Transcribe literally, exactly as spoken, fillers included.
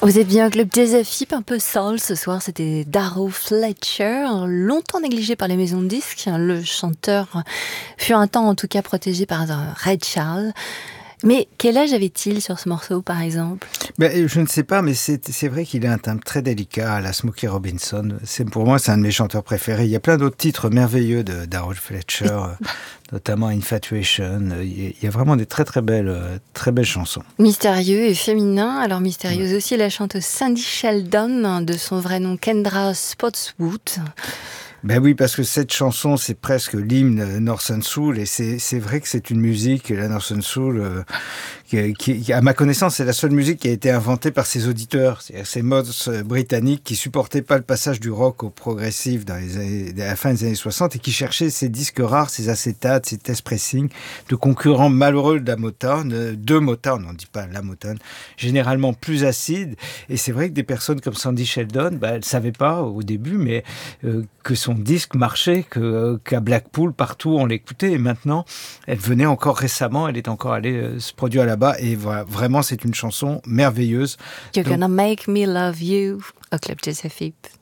Vous êtes bien un club jazz à F I P, un peu soul ce soir, c'était Darrow Fletcher, longtemps négligé par les maisons de disques. Le chanteur fut un temps en tout cas protégé par Ray Charles. Mais quel âge avait-il sur ce morceau, par exemple ? Ben, je ne sais pas, mais c'est, c'est vrai qu'il a un timbre très délicat à la Smokey Robinson. C'est, pour moi, c'est un de mes chanteurs préférés. Il y a plein d'autres titres merveilleux de Darrow Fletcher, notamment Infatuation. Il y a vraiment des très très belles, très belles chansons. Mystérieux et féminin. Alors mystérieuse ouais. aussi la chanteuse Cindy Sheldon, de son vrai nom Kendra Spotswood. Ben oui, parce que cette chanson, c'est presque l'hymne Northern Soul, et c'est, c'est vrai que c'est une musique, la Northern Soul, euh, qui, qui, à ma connaissance, c'est la seule musique qui a été inventée par ses auditeurs, c'est-à-dire ces mods britanniques qui supportaient pas le passage du rock au progressif dans les années, à la fin des années soixante, et qui cherchaient ces disques rares, ces acétates, ces test pressing, de concurrents malheureux de la Motown, de Motown, on ne dit pas la Motown, généralement plus acides, et c'est vrai que des personnes comme Cindy Sheldon, ben, elles savaient pas au début, mais euh, que son disque marchait, que, qu'à Blackpool, partout, on l'écoutait. Et maintenant, elle venait encore récemment, elle est encore allée euh, se produire là-bas. Et voilà, vraiment, c'est une chanson merveilleuse. You're Donc, gonna make me love you, au Club Jazz F I P.